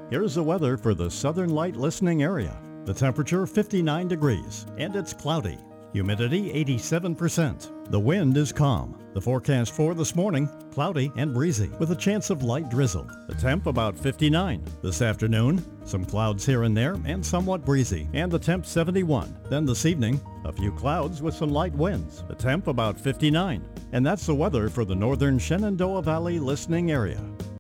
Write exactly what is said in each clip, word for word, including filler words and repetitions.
Here's the weather for the Southern Light listening area. The temperature fifty-nine degrees, and it's cloudy. Humidity eighty-seven percent. The wind is calm. The forecast for this morning, cloudy and breezy with a chance of light drizzle. The temp about fifty-nine. This afternoon, some clouds here and there and somewhat breezy, and the temp seventy-one. Then this evening, a few clouds with some light winds. The temp about fifty-nine. And that's the weather for the northern Shenandoah Valley listening area.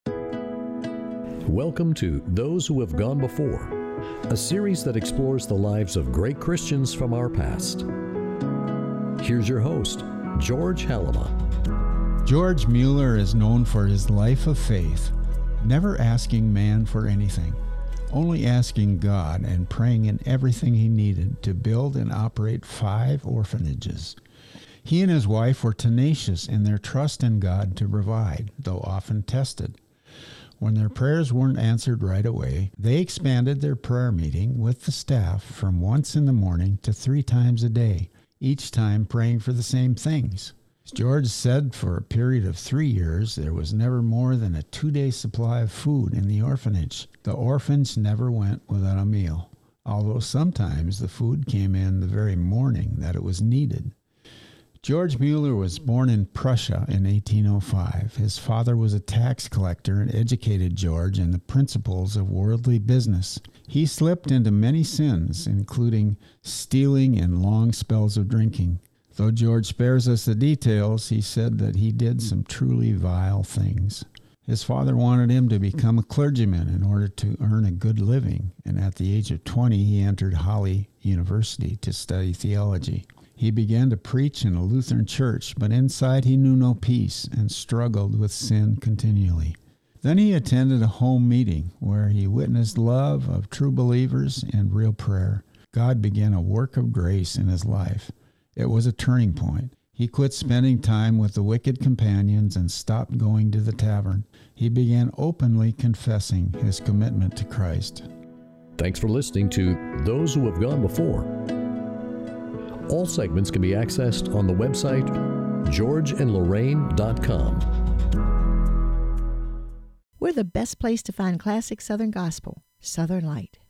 Welcome to Those Who Have Gone Before, a series that explores the lives of great Christians from our past. Here's your host, George Halama. George Mueller is known for his life of faith, never asking man for anything, only asking God and praying in everything he needed to build and operate five orphanages. He and his wife were tenacious in their trust in God to provide, though often tested. When their prayers weren't answered right away, they expanded their prayer meeting with the staff from once in the morning to three times a day, each time praying for the same things. As George said, for a period of three years, there was never more than a two-day supply of food in the orphanage. The orphans never went without a meal, although sometimes the food came in the very morning that it was needed. George Mueller was born in Prussia in eighteen oh five. His father was a tax collector and educated George in the principles of worldly business. He slipped into many sins, including stealing and long spells of drinking. Though George spares us the details, he said that he did some truly vile things. His father wanted him to become a clergyman in order to earn a good living, and at the age of twenty, he entered Halle University to study theology. He began to preach in a Lutheran church, but inside he knew no peace and struggled with sin continually. Then he attended a home meeting where he witnessed love of true believers and real prayer. God began a work of grace in his life. It was a turning point. He quit spending time with the wicked companions and stopped going to the tavern. He began openly confessing his commitment to Christ. Thanks for listening to Those Who Have Gone Before. All segments can be accessed on the website george and lorraine dot com. We're the best place to find classic Southern gospel, Southern Light.